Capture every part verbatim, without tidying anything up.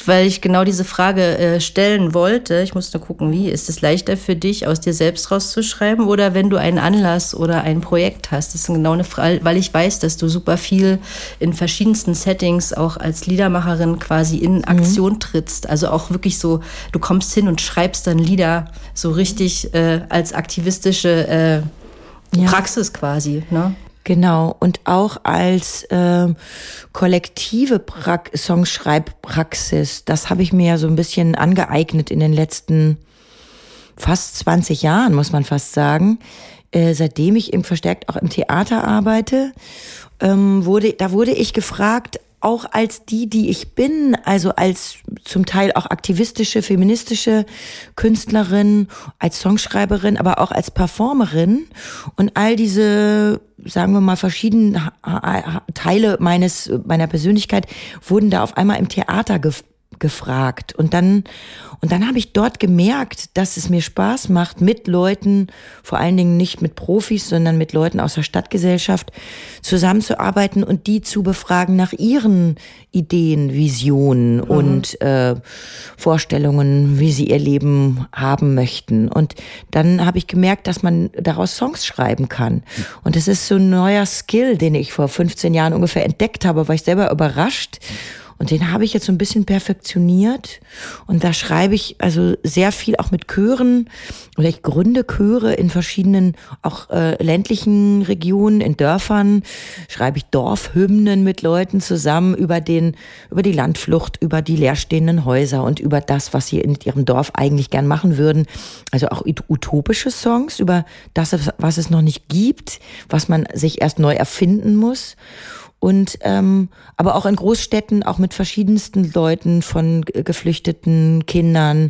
weil ich genau diese Frage äh, stellen wollte. Ich musste gucken, wie ist es leichter für dich, aus dir selbst rauszuschreiben oder wenn du einen Anlass oder ein Projekt hast? Das ist genau eine Frage, weil ich weiß, dass du super viel in verschiedensten Settings auch als Liedermacherin quasi in Aktion mhm. trittst. Also auch wirklich so, du kommst hin und schreibst dann Lieder so richtig äh, als aktivistische äh, ja. Praxis quasi, ne? Genau, und auch als äh, kollektive pra- Songschreibpraxis, das habe ich mir ja so ein bisschen angeeignet in den letzten fast zwanzig Jahren, muss man fast sagen. Äh, seitdem ich eben verstärkt auch im Theater arbeite, ähm, wurde, da wurde ich gefragt, auch als die, die ich bin, also als zum Teil auch aktivistische, feministische Künstlerin, als Songschreiberin, aber auch als Performerin und all diese, sagen wir mal, verschiedenen Teile meines, meiner Persönlichkeit wurden da auf einmal im Theater gef- gefragt. Und dann, und dann habe ich dort gemerkt, dass es mir Spaß macht, mit Leuten, vor allen Dingen nicht mit Profis, sondern mit Leuten aus der Stadtgesellschaft zusammenzuarbeiten und die zu befragen nach ihren Ideen, Visionen mhm. und äh, Vorstellungen, wie sie ihr Leben haben möchten. Und dann habe ich gemerkt, dass man daraus Songs schreiben kann. Und das ist so ein neuer Skill, den ich vor fünfzehn Jahren ungefähr entdeckt habe, war ich selber überrascht. Und den habe ich jetzt so ein bisschen perfektioniert. Und da schreibe ich also sehr viel auch mit Chören. Oder ich gründe Chöre in verschiedenen, auch äh, ländlichen Regionen, in Dörfern. Schreibe ich Dorfhymnen mit Leuten zusammen über den, über die Landflucht, über die leerstehenden Häuser und über das, was sie in ihrem Dorf eigentlich gern machen würden. Also auch utopische Songs über das, was es noch nicht gibt, was man sich erst neu erfinden muss. Und ähm, aber auch in Großstädten, auch mit verschiedensten Leuten, von geflüchteten Kindern,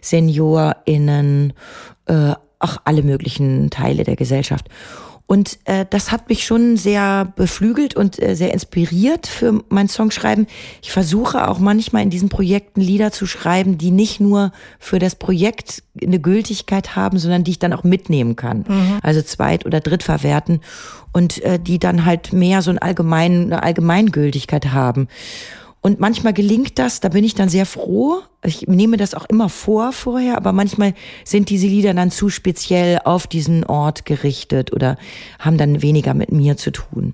SeniorInnen, äh, auch alle möglichen Teile der Gesellschaft. Und äh, das hat mich schon sehr beflügelt und äh, sehr inspiriert für mein Songschreiben. Ich versuche auch manchmal in diesen Projekten Lieder zu schreiben, die nicht nur für das Projekt eine Gültigkeit haben, sondern die ich dann auch mitnehmen kann. Mhm. Also zweit- oder drittverwerten und äh, die dann halt mehr so ein allgemein, eine Allgemeingültigkeit haben. Und manchmal gelingt das, da bin ich dann sehr froh. Ich nehme das auch immer vor vorher, aber manchmal sind diese Lieder dann zu speziell auf diesen Ort gerichtet oder haben dann weniger mit mir zu tun.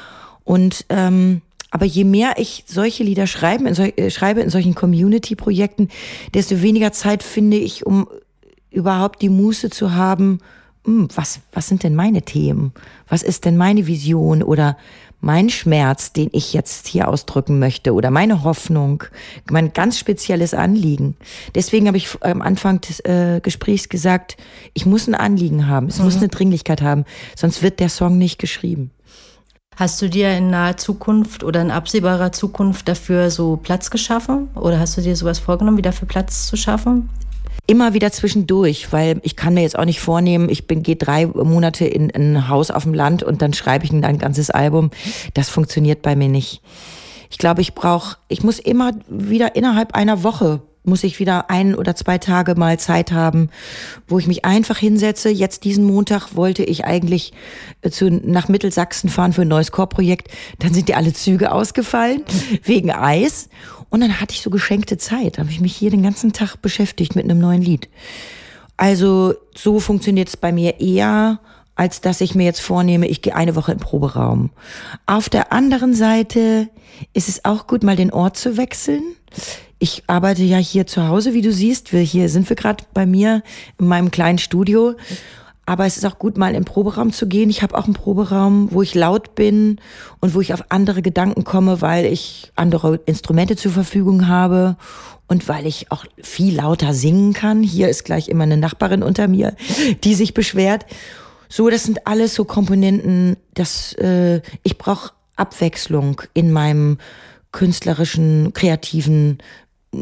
Und ähm, aber je mehr ich solche Lieder schreibe in, sol- äh, schreibe in solchen Community-Projekten, desto weniger Zeit finde ich, um überhaupt die Muße zu haben, mh, was, was sind denn meine Themen? Was ist denn meine Vision oder mein Schmerz, den ich jetzt hier ausdrücken möchte oder meine Hoffnung, mein ganz spezielles Anliegen. Deswegen habe ich am Anfang des äh, Gesprächs gesagt, ich muss ein Anliegen haben, es mhm. muss eine Dringlichkeit haben, sonst wird der Song nicht geschrieben. Hast du dir in naher Zukunft oder in absehbarer Zukunft dafür so Platz geschaffen? Oder hast du dir sowas vorgenommen, wieder für Platz zu schaffen? Immer wieder zwischendurch, weil ich kann mir jetzt auch nicht vornehmen, ich bin gehe drei Monate in, in ein Haus auf dem Land und dann schreibe ich ein, ein ganzes Album. Das funktioniert bei mir nicht. Ich glaube, ich brauche, ich muss immer wieder innerhalb einer Woche muss ich wieder ein oder zwei Tage mal Zeit haben, wo ich mich einfach hinsetze. Jetzt diesen Montag wollte ich eigentlich zu, nach Mittelsachsen fahren für ein neues Chorprojekt. Dann sind ja alle Züge ausgefallen wegen Eis. Und dann hatte ich so geschenkte Zeit. Da habe ich mich hier den ganzen Tag beschäftigt mit einem neuen Lied. Also so funktioniert es bei mir eher, als dass ich mir jetzt vornehme, ich gehe eine Woche in den Proberaum. Auf der anderen Seite ist es auch gut, mal den Ort zu wechseln. Ich arbeite ja hier zu Hause, wie du siehst. Wir, hier sind wir gerade bei mir in meinem kleinen Studio. Aber es ist auch gut, mal im Proberaum zu gehen. Ich habe auch einen Proberaum, wo ich laut bin und wo ich auf andere Gedanken komme, weil ich andere Instrumente zur Verfügung habe und weil ich auch viel lauter singen kann. Hier ist gleich immer eine Nachbarin unter mir, die sich beschwert. So, das sind alles so Komponenten, dass äh, ich brauche Abwechslung in meinem künstlerischen, kreativen